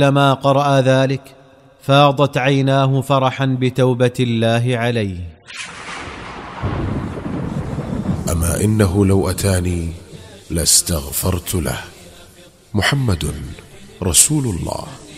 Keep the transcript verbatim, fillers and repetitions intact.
لما قرأ ذلك فاضت عيناه فرحا بتوبة الله عليه. أما إنه لو أتاني لاستغفرت له. محمد رسول الله.